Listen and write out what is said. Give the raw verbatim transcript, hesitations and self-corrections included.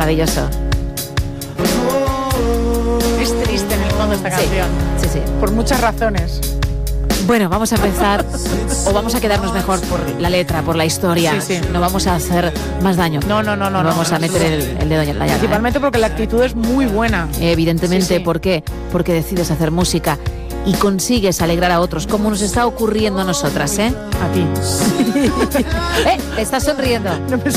maravilloso. Es triste en el fondo esta canción. Sí, sí, sí. Por muchas razones. Bueno, vamos a empezar, o vamos a quedarnos mejor por la letra, por la historia. Sí, sí. No vamos a hacer más daño. No, no, no, no. No vamos no, a meter el, el dedo en la llaga. Principalmente porque la actitud es muy buena. ¿eh? Evidentemente, Sí, sí. ¿por qué? Porque decides hacer música y consigues alegrar a otros, como nos está ocurriendo a nosotras, ¿eh? A ti. ¿Eh? Estás sonriendo. No me